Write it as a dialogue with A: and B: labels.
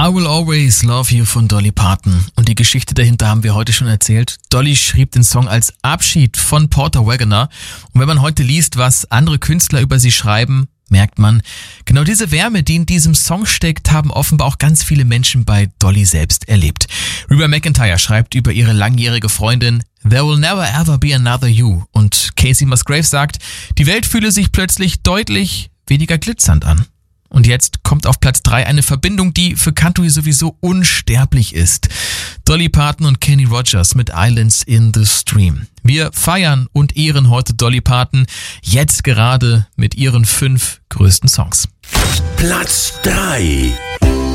A: I Will Always Love You von Dolly Parton. Und die Geschichte dahinter haben wir heute schon erzählt. Dolly schrieb den Song als Abschied von Porter Wagoner. Und wenn man heute liest, was andere Künstler über sie schreiben, merkt man, genau diese Wärme, die in diesem Song steckt, haben offenbar auch ganz viele Menschen bei Dolly selbst erlebt. Reba McEntire schreibt über ihre langjährige Freundin, There will never ever be another you. Und Casey Musgraves sagt, die Welt fühle sich plötzlich deutlich weniger glitzernd an. Und jetzt kommt auf Platz 3 eine Verbindung, die für Country sowieso unsterblich ist. Dolly Parton und Kenny Rogers mit Islands in the Stream. Wir feiern und ehren heute Dolly Parton, jetzt gerade mit ihren 5 größten Songs.
B: Platz 3.